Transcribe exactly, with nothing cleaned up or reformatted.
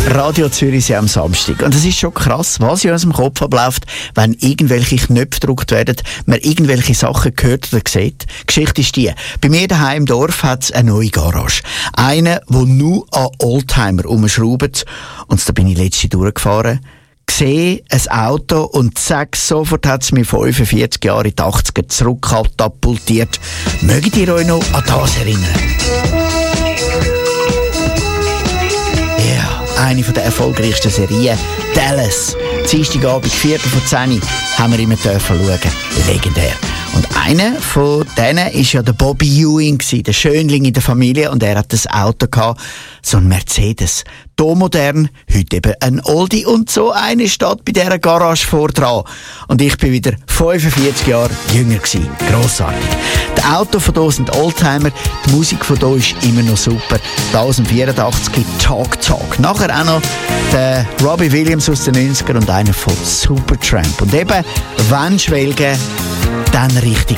Radio Zürichsee am Samstag. Und es ist schon krass, was in unserem Kopf abläuft, wenn irgendwelche Knöpfe gedrückt werden, man irgendwelche Sachen hört oder sieht. Die Geschichte ist die: Bei mir daheim im Dorf hat es eine neue Garage. Eine, die nur an Oldtimer umschraubt. Und da bin ich letztens durchgefahren, sehe ein Auto und zack, sofort hat es mich fünfundvierzig Jahre in die achtziger zurückkatapultiert. Mögt ihr euch noch an das erinnern? Eine der erfolgreichsten Serien, Dallas. Dienstagabend, Viertel vor zehn, haben wir immer dürfen schauen. Legendär. Und einer von denen war ja der Bobby Ewing, der Schönling in der Familie. Und er hat das Auto gehabt, so ein Mercedes. Hier modern, heute eben ein Oldie. Und so eine steht bei dieser Garage vor dran. Und ich bin wieder fünfundvierzig Jahre jünger gewesen. Grossartig. Die Autos von hier sind Oldtimer. Die Musik von hier ist immer noch super. tausendvierundachtzig Talk Talk. Nachher auch noch der Robbie Williams aus den neunzigern und einer von Supertramp. Und eben, wenn Schwelgen, dann richtig